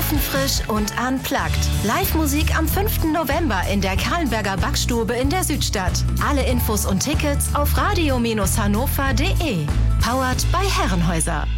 Ofenfrisch und unplugged. Live-Musik am 5. November in der Kahlenberger Backstube in der Südstadt. Alle Infos und Tickets auf radio-hannover.de. Powered by Herrenhäuser.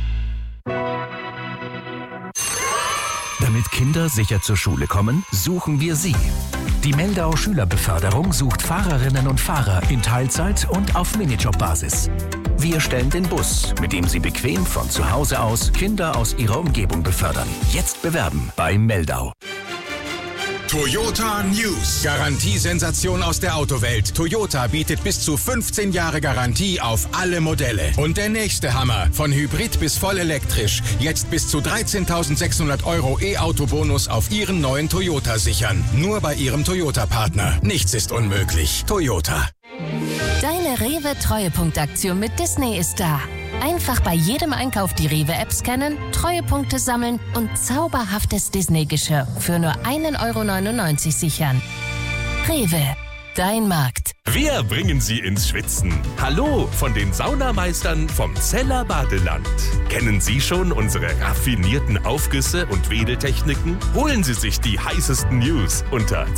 Damit Kinder sicher zur Schule kommen, suchen wir sie. Die Meldau Schülerbeförderung sucht Fahrerinnen und Fahrer in Teilzeit und auf Minijobbasis. Wir stellen den Bus, mit dem Sie bequem von zu Hause aus Kinder aus Ihrer Umgebung befördern. Jetzt bewerben bei Meldau. Toyota News. Garantiesensation aus der Autowelt. Toyota bietet bis zu 15 Jahre Garantie auf alle Modelle. Und der nächste Hammer. Von Hybrid bis voll elektrisch. Jetzt bis zu 13.600 € E-Auto-Bonus auf Ihren neuen Toyota sichern. Nur bei Ihrem Toyota-Partner. Nichts ist unmöglich. Toyota. Deine Rewe-Treuepunktaktion mit Disney ist da. Einfach bei jedem Einkauf die Rewe-App scannen, Treuepunkte sammeln und zauberhaftes Disney-Geschirr für nur 1,99 € sichern. Rewe, dein Markt. Wir bringen Sie ins Schwitzen. Hallo von den Saunameistern vom Zeller Badeland. Kennen Sie schon unsere raffinierten Aufgüsse und Wedeltechniken? Holen Sie sich die heißesten News unter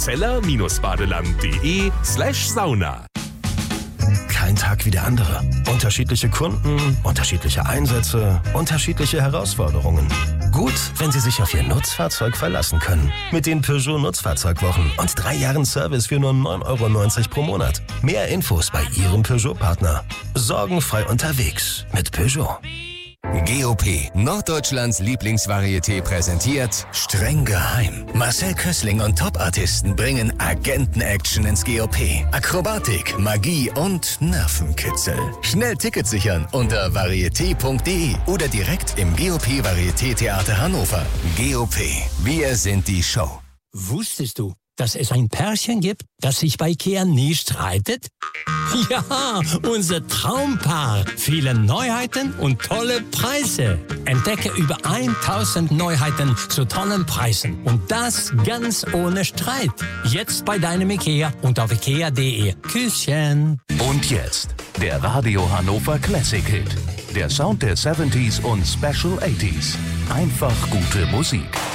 zeller-badeland.de/Sauna. Kein Tag wie der andere. Unterschiedliche Kunden, unterschiedliche Einsätze, unterschiedliche Herausforderungen. Gut, wenn Sie sich auf Ihr Nutzfahrzeug verlassen können. Mit den Peugeot Nutzfahrzeugwochen und 3 Jahren Service für nur 9,90 € pro Monat. Mehr Infos bei Ihrem Peugeot-Partner. Sorgenfrei unterwegs mit Peugeot. GOP, Norddeutschlands Lieblingsvarieté, präsentiert Streng geheim. Marcel Kössling und Top-Artisten bringen Agenten-Action ins GOP. Akrobatik, Magie und Nervenkitzel. Schnell Tickets sichern unter varieté.de oder direkt im GOP Varieté Theater Hannover. GOP, wir sind die Show. Wusstest du, dass es ein Pärchen gibt, das sich bei IKEA nie streitet? Ja, unser Traumpaar. Viele Neuheiten und tolle Preise. Entdecke über 1000 Neuheiten zu tollen Preisen. Und das ganz ohne Streit. Jetzt bei deinem IKEA und auf ikea.de. Küsschen. Und jetzt der Radio Hannover Classic Hit. Der Sound der 70s und Special 80s. Einfach gute Musik.